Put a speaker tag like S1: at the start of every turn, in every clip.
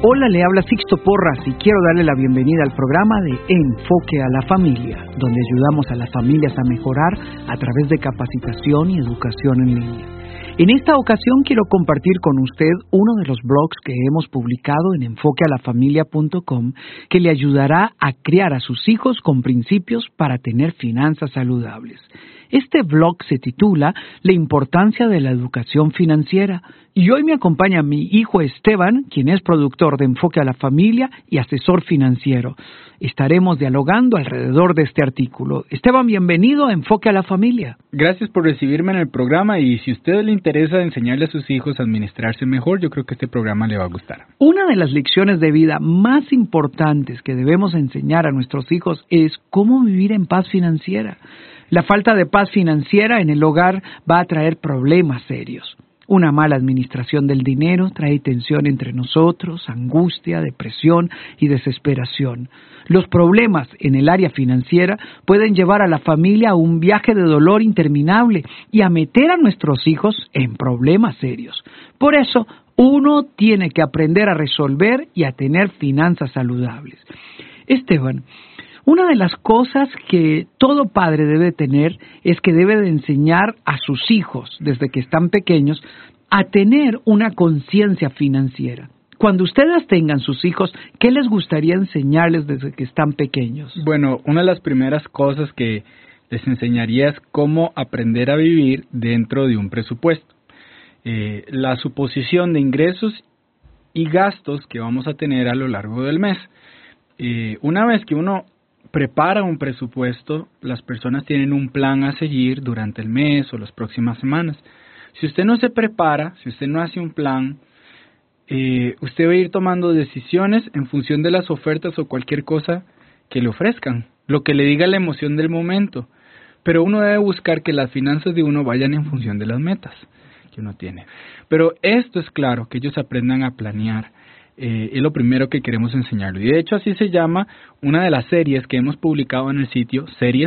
S1: Hola, le habla Sixto Porras y quiero darle la bienvenida al programa de Enfoque a la Familia, donde ayudamos a las familias a mejorar a través de capacitación y educación en línea. En esta ocasión quiero compartir con usted uno de los blogs que hemos publicado en enfoquealafamilia.com que le ayudará a criar a sus hijos con principios para tener finanzas saludables. Este blog se titula La importancia de la educación financiera y hoy me acompaña mi hijo Esteban, quien es productor de Enfoque a la Familia y asesor financiero. Estaremos dialogando alrededor de este artículo. Esteban, bienvenido a Enfoque a la Familia.
S2: Gracias por recibirme en el programa y si a usted le interesa enseñarle a sus hijos a administrarse mejor, yo creo que este programa le va a gustar.
S1: Una de las lecciones de vida más importantes que debemos enseñar a nuestros hijos es cómo vivir en paz financiera. La falta de paz financiera en el hogar va a traer problemas serios. Una mala administración del dinero trae tensión entre nosotros, angustia, depresión y desesperación. Los problemas en el área financiera pueden llevar a la familia a un viaje de dolor interminable y a meter a nuestros hijos en problemas serios. Por eso, uno tiene que aprender a resolver y a tener finanzas saludables. Esteban, una de las cosas que todo padre debe tener es que debe de enseñar a sus hijos, desde que están pequeños, a tener una conciencia financiera. Cuando ustedes tengan sus hijos, ¿qué les gustaría enseñarles desde que están pequeños?
S2: Bueno, una de las primeras cosas que les enseñaría es cómo aprender a vivir dentro de un presupuesto. La suposición de ingresos y gastos que vamos a tener a lo largo del mes. Una vez que uno prepara un presupuesto, las personas tienen un plan a seguir durante el mes o las próximas semanas. Si usted no se prepara, si usted no hace un plan, usted va a ir tomando decisiones en función de las ofertas o cualquier cosa que le ofrezcan, lo que le diga la emoción del momento. Pero uno debe buscar que las finanzas de uno vayan en función de las metas que uno tiene. Pero esto es claro, que ellos aprendan a planear. Es lo primero que queremos enseñarlo. Y de hecho así se llama una de las series que hemos publicado en el sitio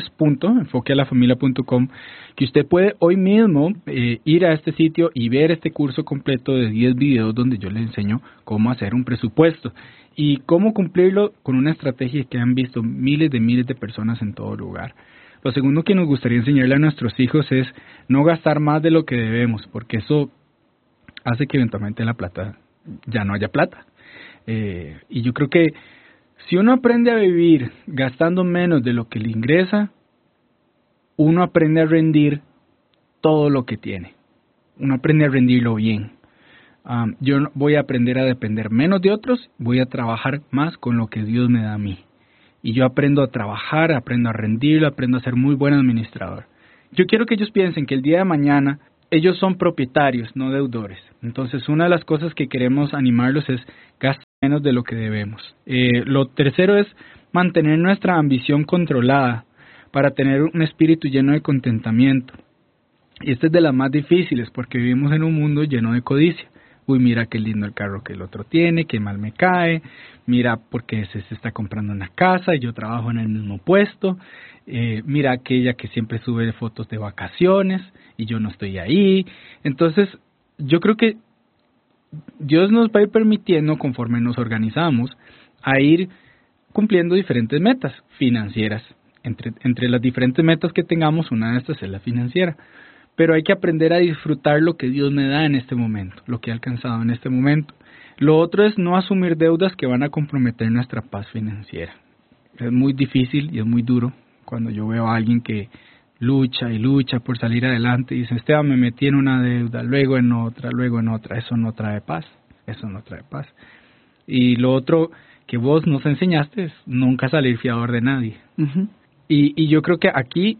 S2: series.enfoquealafamilia.com, que usted puede hoy mismo ir a este sitio y ver este curso completo de 10 videos donde yo le enseño cómo hacer un presupuesto y cómo cumplirlo con una estrategia que han visto miles de personas en todo lugar. Lo segundo que nos gustaría enseñarle a nuestros hijos es no gastar más de lo que debemos, porque eso hace que eventualmente la plata ya no haya plata. Y yo creo que si uno aprende a vivir gastando menos de lo que le ingresa, uno aprende a rendir todo lo que tiene. Uno aprende a rendirlo bien. Yo voy a aprender a depender menos de otros, voy a trabajar más con lo que Dios me da a mí. Y yo aprendo a trabajar, aprendo a rendirlo, aprendo a ser muy buen administrador. Yo quiero que ellos piensen que el día de mañana ellos son propietarios, no deudores. Entonces, una de las cosas que queremos animarlos es gastar menos de lo que debemos. Lo tercero es mantener nuestra ambición controlada para tener un espíritu lleno de contentamiento. Y este es de las más difíciles porque vivimos en un mundo lleno de codicia. Uy, mira qué lindo el carro que el otro tiene, qué mal me cae. Mira porque ese se está comprando una casa y yo trabajo en el mismo puesto. Mira aquella que siempre sube fotos de vacaciones y yo no estoy ahí. Entonces, yo creo que Dios nos va a ir permitiendo, conforme nos organizamos, a ir cumpliendo diferentes metas financieras. Entre las diferentes metas que tengamos, una de estas es la financiera. Pero hay que aprender a disfrutar lo que Dios me da en este momento, lo que he alcanzado en este momento. Lo otro es no asumir deudas que van a comprometer nuestra paz financiera. Es muy difícil y es muy duro cuando yo veo a alguien que lucha y lucha por salir adelante y dice, Esteban, me metí en una deuda, luego en otra. Eso no trae paz, Y lo otro que vos nos enseñaste es nunca salir fiador de nadie. Uh-huh. Y yo creo que aquí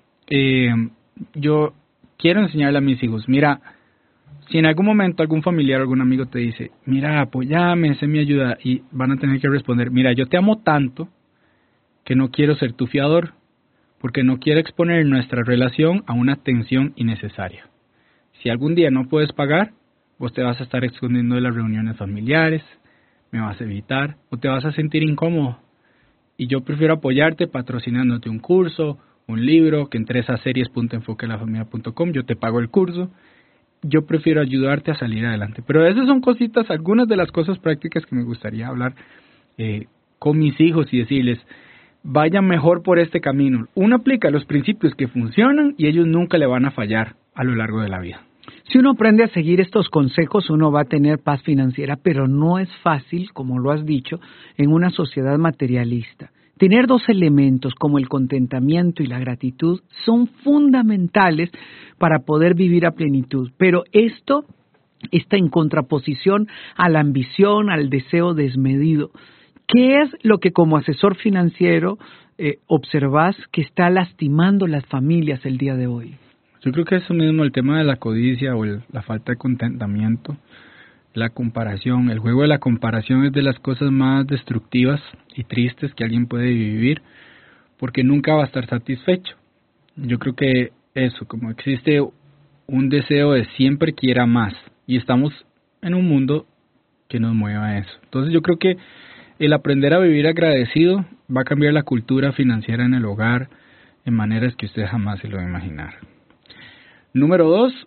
S2: yo quiero enseñarle a mis hijos, mira, si en algún momento algún familiar o algún amigo te dice, mira, apóyame, sé mi ayuda, y van a tener que responder, mira, yo te amo tanto que no quiero ser tu fiador, porque no quiero exponer nuestra relación a una tensión innecesaria. Si algún día no puedes pagar, vos te vas a estar escondiendo de las reuniones familiares, me vas a evitar, o te vas a sentir incómodo. Y yo prefiero apoyarte patrocinándote un curso, un libro, que entres a series.enfoquealafamilia.com, yo te pago el curso, yo prefiero ayudarte a salir adelante. Pero esas son cositas, algunas de las cosas prácticas que me gustaría hablar con mis hijos y decirles, vayan mejor por este camino. Uno aplica los principios que funcionan y ellos nunca le van a fallar a lo largo de la vida.
S1: Si uno aprende a seguir estos consejos, uno va a tener paz financiera, pero no es fácil, como lo has dicho, en una sociedad materialista. Tener dos elementos como el contentamiento y la gratitud son fundamentales para poder vivir a plenitud, pero esto está en contraposición a la ambición, al deseo desmedido. ¿Qué es lo que como asesor financiero observas que está lastimando las familias el día de hoy?
S2: Yo creo que eso mismo, el tema de la codicia o la falta de contentamiento, la comparación, el juego de la comparación es de las cosas más destructivas y tristes que alguien puede vivir, porque nunca va a estar satisfecho. Yo creo que eso, como existe un deseo de siempre quiera más, y estamos en un mundo que nos mueva a eso. Entonces yo creo que el aprender a vivir agradecido va a cambiar la cultura financiera en el hogar en maneras que usted jamás se lo va a imaginar. Número 2,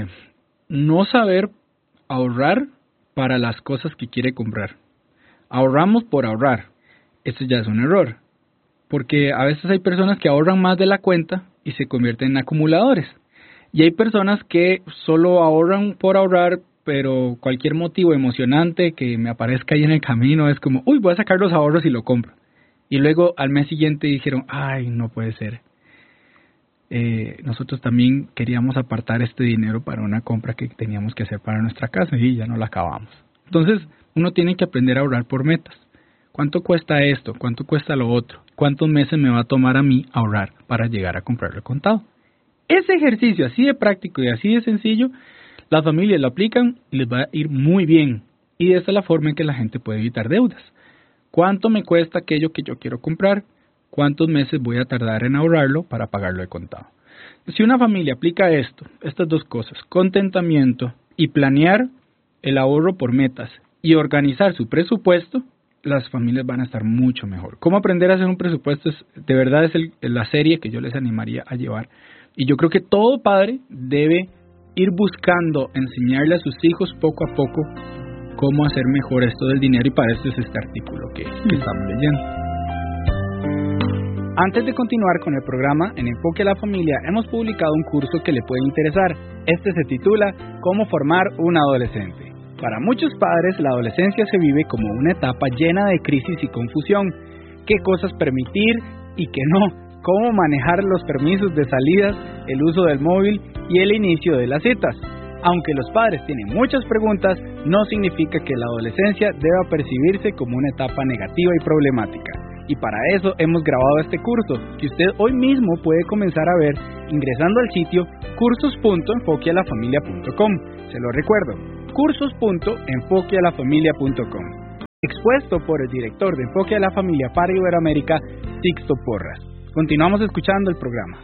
S2: no saber ahorrar para las cosas que quiere comprar. Ahorramos por ahorrar. Esto ya es un error, porque a veces hay personas que ahorran más de la cuenta y se convierten en acumuladores. Y hay personas que solo ahorran por ahorrar, pero cualquier motivo emocionante que me aparezca ahí en el camino es como, uy, voy a sacar los ahorros y lo compro. Y luego al mes siguiente dijeron, ay, no puede ser. Nosotros también queríamos apartar este dinero para una compra que teníamos que hacer para nuestra casa y ya no la acabamos. Entonces, uno tiene que aprender a ahorrar por metas. ¿Cuánto cuesta esto? ¿Cuánto cuesta lo otro? ¿Cuántos meses me va a tomar a mí ahorrar para llegar a comprarlo contado? Ese ejercicio así de práctico y así de sencillo, las familias lo aplican y les va a ir muy bien. Y esa es la forma en que la gente puede evitar deudas. ¿Cuánto me cuesta aquello que yo quiero comprar? ¿Cuántos meses voy a tardar en ahorrarlo para pagarlo de contado? Si una familia aplica estas dos cosas, contentamiento y planear el ahorro por metas y organizar su presupuesto, las familias van a estar mucho mejor. ¿Cómo aprender a hacer un presupuesto? De verdad es la serie que yo les animaría a llevar. Y yo creo que todo padre debe ir buscando enseñarle a sus hijos poco a poco cómo hacer mejor esto del dinero, y para esto es este artículo que estamos leyendo. Antes de continuar con el programa, en Enfoque a la Familia hemos publicado un curso que le puede interesar. Este se titula Cómo formar un adolescente. Para muchos padres, la adolescencia se vive como una etapa llena de crisis y confusión. ¿Qué cosas permitir y qué no? ¿Cómo manejar los permisos de salidas, el uso del móvil y el inicio de las citas? Aunque los padres tienen muchas preguntas, no significa que la adolescencia deba percibirse como una etapa negativa y problemática. Y para eso hemos grabado este curso, que usted hoy mismo puede comenzar a ver ingresando al sitio cursos.enfoquealafamilia.com. Se lo recuerdo, cursos.enfoquealafamilia.com. Expuesto por el director de Enfoque a la Familia para Iberoamérica, Sixto Porras. Continuamos escuchando el programa.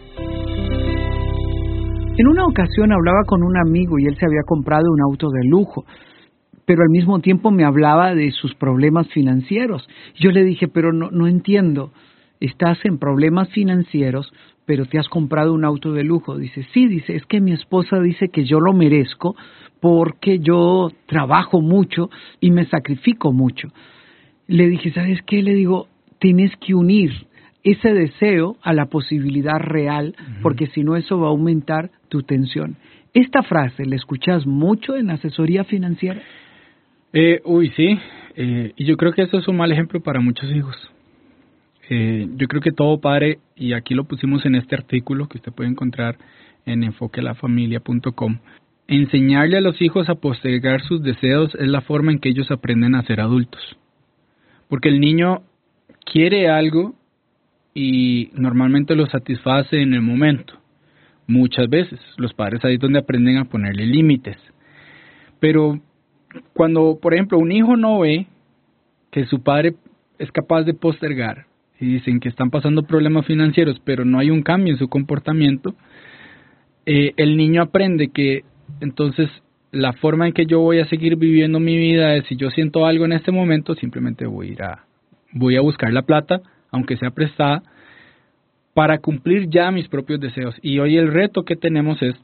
S1: En una ocasión hablaba con un amigo y él se había comprado un auto de lujo, pero al mismo tiempo me hablaba de sus problemas financieros. Yo le dije, pero no entiendo, estás en problemas financieros, pero te has comprado un auto de lujo. Dice, sí, dice, es que mi esposa dice que yo lo merezco porque yo trabajo mucho y me sacrifico mucho. Le dije, ¿sabes qué? Le digo, tienes que unir ese deseo a la posibilidad real, porque si no eso va a aumentar tu tensión. Esta frase, ¿la escuchas mucho en asesoría financiera?
S2: Sí, y yo creo que eso es un mal ejemplo para muchos hijos. Yo creo que todo padre, y aquí lo pusimos en este artículo que usted puede encontrar en enfoquealafamilia.com, enseñarle a los hijos a postergar sus deseos es la forma en que ellos aprenden a ser adultos. Porque el niño quiere algo y normalmente lo satisface en el momento. Muchas veces los padres ahí es donde aprenden a ponerle límites. Pero cuando, por ejemplo, un hijo no ve que su padre es capaz de postergar y dicen que están pasando problemas financieros, pero no hay un cambio en su comportamiento, el niño aprende que entonces la forma en que yo voy a seguir viviendo mi vida es, si yo siento algo en este momento, simplemente voy a buscar la plata, aunque sea prestada, para cumplir ya mis propios deseos. Y hoy el reto que tenemos es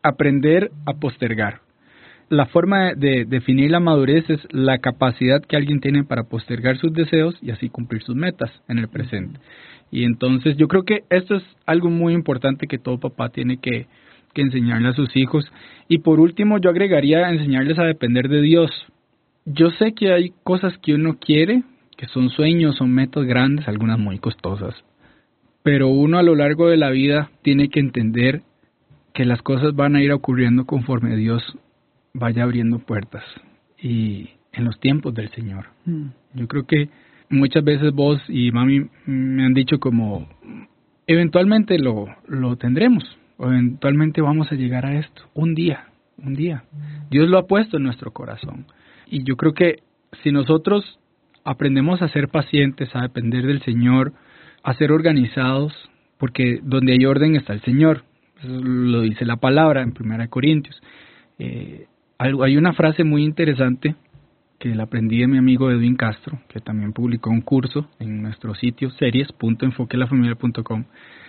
S2: aprender a postergar. La forma de definir la madurez es la capacidad que alguien tiene para postergar sus deseos y así cumplir sus metas en el presente. Y entonces yo creo que esto es algo muy importante que todo papá tiene que enseñarle a sus hijos. Y por último yo agregaría enseñarles a depender de Dios. Yo sé que hay cosas que uno quiere, que son sueños, son metas grandes, algunas muy costosas. Pero uno a lo largo de la vida tiene que entender que las cosas van a ir ocurriendo conforme Dios vaya abriendo puertas y en los tiempos del Señor. Yo creo que muchas veces vos y mami me han dicho como eventualmente lo tendremos, o eventualmente vamos a llegar a esto, un día. Dios lo ha puesto en nuestro corazón. Y yo creo que si nosotros aprendemos a ser pacientes, a depender del Señor, a ser organizados, porque donde hay orden está el Señor. Eso lo dice la palabra en 1 Corintios. Hay una frase muy interesante que la aprendí de mi amigo Edwin Castro, que también publicó un curso en nuestro sitio series.enfoquelafamilia.com.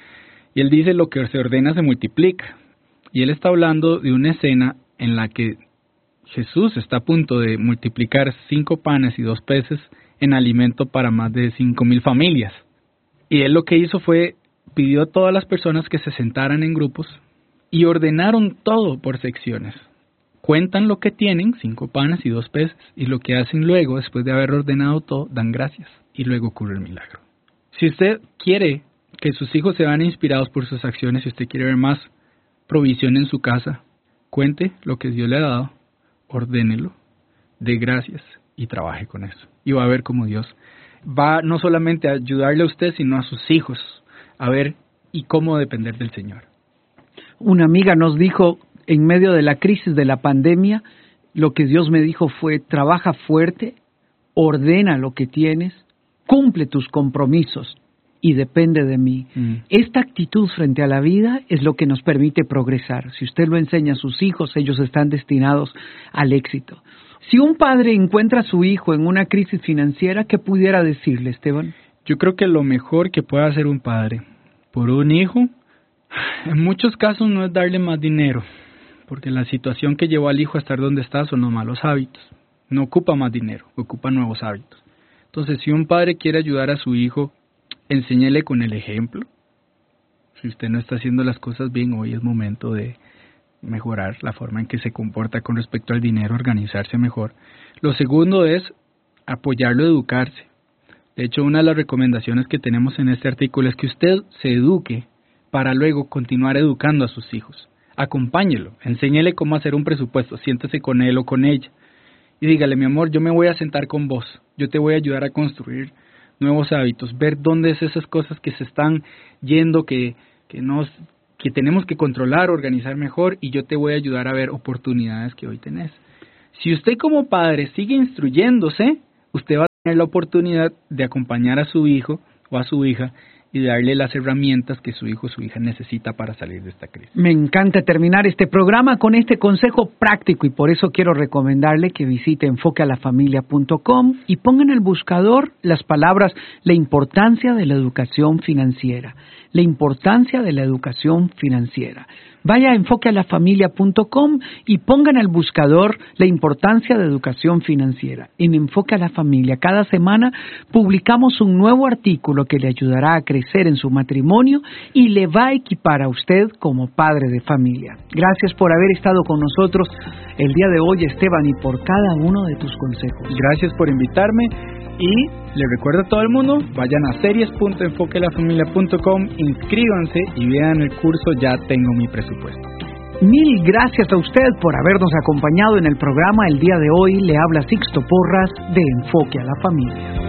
S2: Y él dice: lo que se ordena se multiplica. Y él está hablando de una escena en la que Jesús está a punto de multiplicar 5 panes y 2 peces en alimento para más de 5,000 familias. Y él lo que hizo fue, pidió a todas las personas que se sentaran en grupos y ordenaron todo por secciones. Cuentan lo que tienen, 5 panes y 2 peces, y lo que hacen luego, después de haber ordenado todo, dan gracias. Y luego ocurre el milagro. Si usted quiere que sus hijos se vean inspirados por sus acciones, si usted quiere ver más provisión en su casa, cuente lo que Dios le ha dado, ordénelo, dé gracias y trabaje con eso. Y va a ver cómo Dios va no solamente a ayudarle a usted, sino a sus hijos a ver y cómo depender del Señor.
S1: Una amiga nos dijo, en medio de la crisis de la pandemia, lo que Dios me dijo fue: trabaja fuerte, ordena lo que tienes, cumple tus compromisos y depende de mí. Esta actitud frente a la vida es lo que nos permite progresar. Si usted lo enseña a sus hijos, ellos están destinados al éxito. Si un padre encuentra a su hijo en una crisis financiera, ¿qué pudiera decirle, Esteban?
S2: Yo creo que lo mejor que puede hacer un padre por un hijo, en muchos casos no es darle más dinero, porque la situación que llevó al hijo a estar donde está son los malos hábitos. No ocupa más dinero, ocupa nuevos hábitos. Entonces, si un padre quiere ayudar a su hijo, enséñele con el ejemplo. Si usted no está haciendo las cosas bien, hoy es momento de mejorar la forma en que se comporta con respecto al dinero, organizarse mejor. Lo segundo es apoyarlo a educarse. De hecho, una de las recomendaciones que tenemos en este artículo es que usted se eduque para luego continuar educando a sus hijos. Acompáñelo, enséñele cómo hacer un presupuesto, siéntese con él o con ella y dígale: mi amor, yo me voy a sentar con vos, yo te voy a ayudar a construir nuevos hábitos, ver dónde es esas cosas que se están yendo, que tenemos que controlar, organizar mejor, y yo te voy a ayudar a ver oportunidades que hoy tenés. Si usted como padre sigue instruyéndose, usted va a tener la oportunidad de acompañar a su hijo o a su hija y darle las herramientas que su hijo o su hija necesita para salir de esta crisis.
S1: Me encanta terminar este programa con este consejo práctico y por eso quiero recomendarle que visite enfoquealafamilia.com y ponga en el buscador las palabras: la importancia de la educación financiera. La importancia de la educación financiera. Vaya a enfoquealafamilia.com y ponga en el buscador la importancia de educación financiera. En Enfoque a la Familia, cada semana publicamos un nuevo artículo que le ayudará a crecer en su matrimonio y le va a equipar a usted como padre de familia. Gracias por haber estado con nosotros el día de hoy, Esteban, y por cada uno de tus consejos.
S2: Gracias por invitarme y le recuerdo a todo el mundo, vayan a series.enfoquelafamilia.com, inscríbanse y vean el curso Ya Tengo Mi Presupuesto.
S1: Mil gracias a usted por habernos acompañado en el programa el día de hoy. Le habla Sixto Porras de Enfoque a la Familia.